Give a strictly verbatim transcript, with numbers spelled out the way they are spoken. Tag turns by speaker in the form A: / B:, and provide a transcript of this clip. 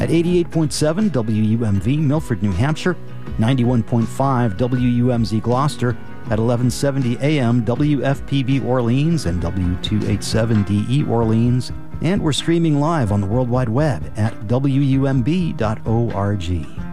A: at eighty-eight point seven W U M V Milford, New Hampshire, ninety-one point five W U M Z Gloucester, at eleven seventy A M W F P B Orleans and W two eighty-seven D E Orleans, and we're streaming live on the World Wide Web at W U M B dot org.